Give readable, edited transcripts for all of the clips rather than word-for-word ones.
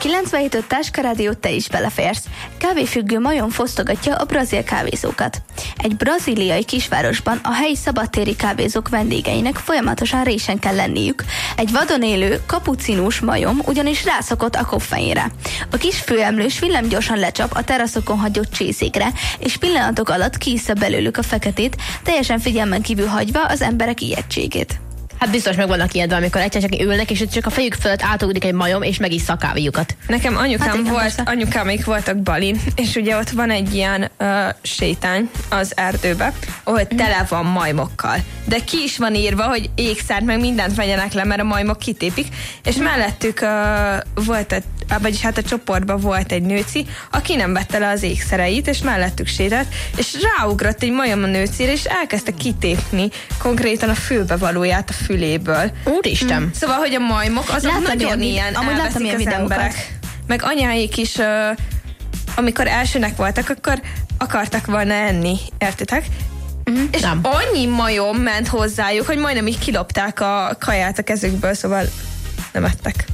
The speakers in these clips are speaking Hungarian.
97.5 Táska Rádiót te is beleférsz. Kávéfüggő majom fosztogatja a brazil kávézókat. Egy brazíliai kisvárosban a helyi szabadtéri kávézók vendégeinek folyamatosan résen kell lenniük. Egy vadon élő, kapucinus majom ugyanis rászokott a koffeinre. A kis főemlős villámgyorsan lecsap a teraszokon hagyott csészékre, és pillanatok alatt kiissza belőlük a feketét, teljesen figyelmen kívül hagyva az emberek ijegységét. Hát biztos meg vannak ijedve, amikor egyszer csak ülnek, és csak a fejük fölött átugrik egy majom, és megissza a kávéjukat. Nekem anyukámék voltak Balin, és ugye ott van egy ilyen sétány az erdőbe, ahol tele van majmokkal. De ki is van írva, hogy ékszert meg mindent vegyenek le, mert a majmok kitépik, és mellettük volt vagyis hát a csoportban volt egy nőci, aki nem vette le az ékszereit, és mellettük sétált, és ráugrott egy majom a nőcére, és elkezdte kitépni konkrétan a fülbevalóját a füléből. Úristen! Szóval, hogy a majmok azok nagyon ilyen elveszik az emberek. Meg anyáik is, amikor elsőnek voltak, akkor akartak volna enni, értitek? És nem. Annyi majom ment hozzájuk, hogy majdnem így kilopták a kaját a kezükből, szóval nem ettek.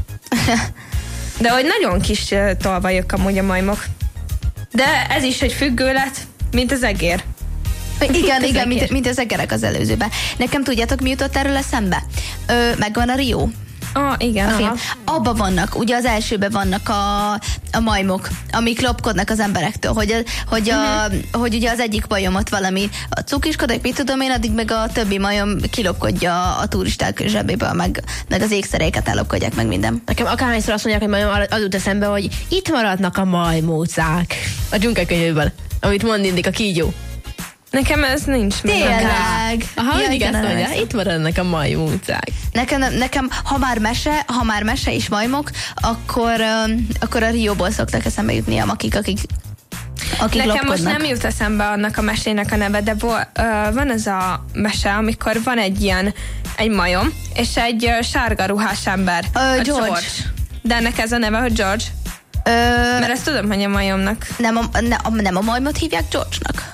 De hogy nagyon kis tolvajok amúgy a majmok. De ez is egy függő lett, mint az egér. Igen, mint az egerek az előzőben. Nekem tudjátok, mi jutott erről eszembe? Megvan a Rio. Igen. A film. Abba vannak, ugye az elsőben vannak a majmok, amik lopkodnak az emberektől, hogy ugye az egyik majomot valami a cukiskodik, mit tudom én, addig meg a többi majom kilopkodja a turisták zsebéből, meg az ékszereiket ellopkodják, meg minden. Nekem akárhányszor azt mondják, hogy majom, az jut eszembe, hogy itt maradnak a majmócák a dzsungelkönyvből, amit mond mindig a kígyó. Nekem ez nincs. Tényleg. Aha, igen, azt mondja, itt maradnak a majmócák. Nekem ha már mese és majmok, akkor a Rióból szoktak eszembe jutni a makik, akik nekem lopkodnak. most nem jut eszembe annak a mesének a neve, de van ez a mese, amikor van egy majom, és egy sárga ruhás ember. George. De ennek ez a neve, hogy George? Mert ezt tudom, hogy a majomnak. Nem a majmot hívják George-nak.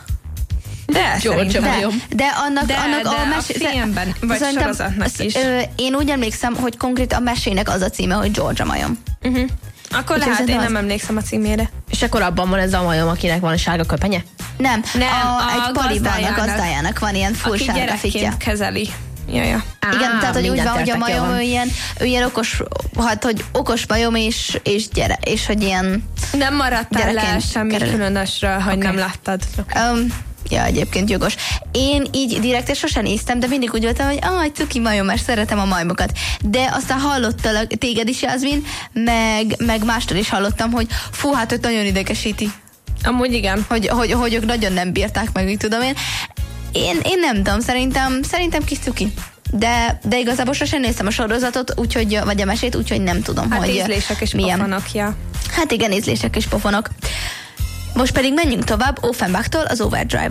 De annak a filmben, vagy sorozatnak is. Én úgy emlékszem, hogy konkrét a mesének az a címe, hogy George a majom. Akkor lehet, én nem emlékszem a címére. És akkor abban van ez a majom, akinek van a sárga köpenye? Nem, egy poliban a gazdájának van ilyen full sárga fitja. Aki kezeli. Ja. Igen, tehát hogy úgy van, hogy a majom ő ilyen okos, hát hogy okos majom és hogy ilyen nem maradtál le semmi különösről, hogy nem láttad. Ja, egyébként jogos. Én így direkten sosem néztem, de mindig úgy voltam, hogy egy cuki majom, mert szeretem a majmokat. De aztán hallottalak téged is, Jászmin, meg mástól is hallottam, hogy fú, hát őt nagyon idegesíti. Amúgy igen. Hogy ők nagyon nem bírták meg, mit tudom én. Én nem tudom, szerintem kis cuki. De igazából sosem néztem a sorozatot, vagy a mesét, úgyhogy nem tudom, hát hogy ízlések és milyen. Pofonok, ja. Hát igen, ízlések és pofonok. Most pedig menjünk tovább Offenbachtól az Overdrive.